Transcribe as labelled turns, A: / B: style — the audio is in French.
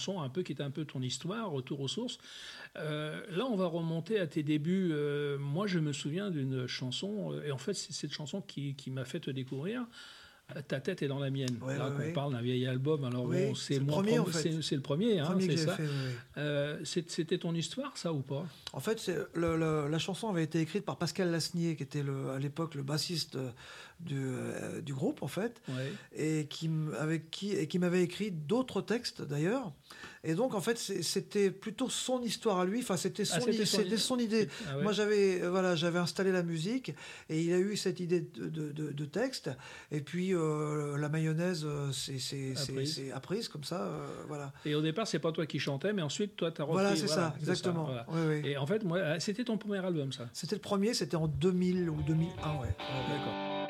A: chanson un peu qui était un peu ton histoire, retour aux sources. Là, on va remonter à tes débuts. Moi, je me souviens d'une chanson, et en fait, c'est cette chanson qui m'a fait te découvrir. Ta tête est dans la mienne.
B: Ouais,
A: Là,
B: ouais,
A: qu'on
B: ouais.
A: parle d'un vieil album. Alors
B: Oui,
A: bon,
B: c'est le premier, en fait.
A: c'est le premier, hein,
B: Premier que
A: c'est
B: j'ai
A: ça.
B: fait, oui.
A: C'était ton histoire, ça ou pas?
B: En fait, la chanson avait été écrite par Pascal Lasnier, qui était à l'époque le bassiste du groupe, en fait,
A: Ouais.
B: et qui m'avait écrit d'autres textes, d'ailleurs. Et donc, en fait, c'était plutôt son histoire à lui. Enfin, c'était son idée.
A: Ah ouais.
B: Moi, j'avais installé la musique, et il a eu cette idée de texte. Et puis, la mayonnaise, c'est apprise comme ça, voilà.
A: Et au départ, c'est pas toi qui chantais, mais ensuite, toi, t'as repris.
B: Voilà, c'est ça, exactement.
A: Voilà.
B: Oui, oui.
A: Et en fait, moi, c'était ton premier album, ça.
B: C'était le premier, c'était en 2000 ou 2001, ouais.
A: D'accord.